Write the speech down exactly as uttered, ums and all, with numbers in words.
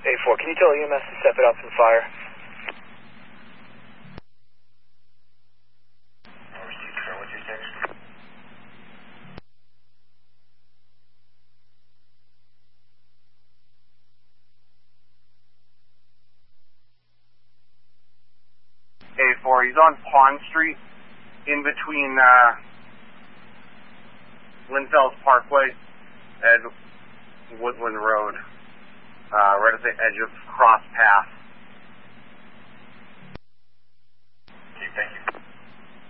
A four, can you tell E M S to step it up and fire? What's your text? A four, he's on Pond Street, in between uh, Linfells Parkway and Woodland Road, uh, right at the edge of Cross Path.